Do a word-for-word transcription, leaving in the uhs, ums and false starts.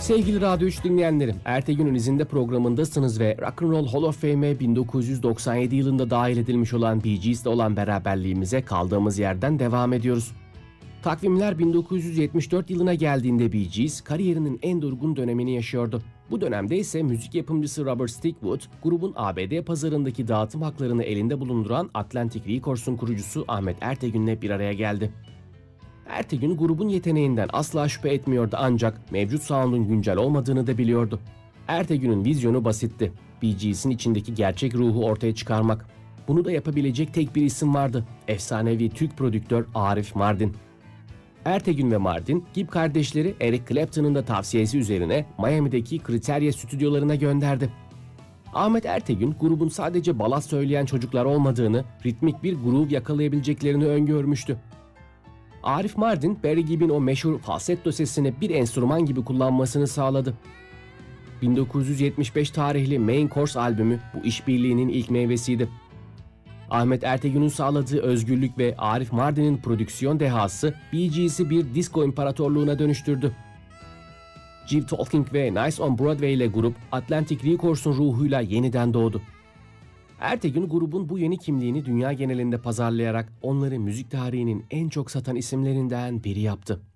Sevgili Radyo üç dinleyenlerim, Ertegün'ün izinde programındasınız ve Rock'n'Roll Hall of Fame'e bin dokuz yüz doksan yedi yılında dahil edilmiş olan Bee Gees'le olan beraberliğimize kaldığımız yerden devam ediyoruz. Takvimler bin dokuz yüz yetmiş dört yılına geldiğinde Bee Gees kariyerinin en durgun dönemini yaşıyordu. Bu dönemde ise müzik yapımcısı Robert Stigwood, grubun A B D pazarındaki dağıtım haklarını elinde bulunduran Atlantic Records'un kurucusu Ahmet Ertegün'le bir araya geldi. Ertegün grubun yeteneğinden asla şüphe etmiyordu ancak mevcut sound'un güncel olmadığını da biliyordu. Ertegün'ün vizyonu basitti. Bee Gees'in içindeki gerçek ruhu ortaya çıkarmak. Bunu da yapabilecek tek bir isim vardı. Efsanevi Türk prodüktör Arif Mardin. Ertegün ve Mardin, Gibb kardeşleri Eric Clapton'ın da tavsiyesi üzerine Miami'deki Kriterya stüdyolarına gönderdi. Ahmet Ertegün, grubun sadece balat söyleyen çocuklar olmadığını, ritmik bir groove yakalayabileceklerini öngörmüştü. Arif Mardin, Barry Gibb'in o meşhur falsetto sesini bir enstrüman gibi kullanmasını sağladı. bin dokuz yüz yetmiş beş tarihli Main Course albümü bu işbirliğinin ilk meyvesiydi. Ahmet Ertegün'ün sağladığı özgürlük ve Arif Mardin'in prodüksiyon dehası Bee Gees'i bir disco imparatorluğuna dönüştürdü. Jive Talking ve Nice on Broadway ile grup Atlantic Records'un ruhuyla yeniden doğdu. Ertegün grubun bu yeni kimliğini dünya genelinde pazarlayarak onları müzik tarihinin en çok satan isimlerinden biri yaptı.